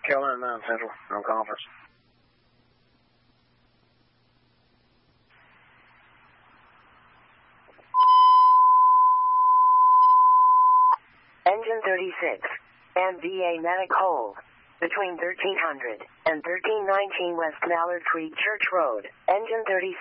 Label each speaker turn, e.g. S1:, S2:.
S1: Carolina 9 Central, no conference.
S2: Engine 36. MVA medic hold. Between 1300 and 1319 West Mallard Creek Church Road. Engine 36.